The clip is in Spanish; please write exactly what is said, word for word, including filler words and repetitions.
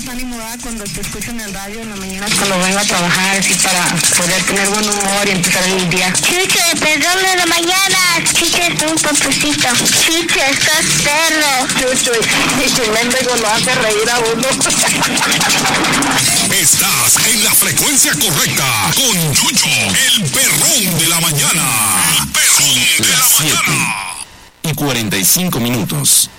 más ánimo da cuando te escucho en el radio en la mañana, cuando vengo a trabajar, así para poder tener buen humor y empezar el día. Chucho, perdón de la mañana. Chucho es un papacito. Chucho, estás perro. Chucho, y su mendigo lo hace reír a uno. Estás en la frecuencia correcta con Chucho, el perrón de la mañana. El perrón de la mañana. Y cuarenta y cinco minutos.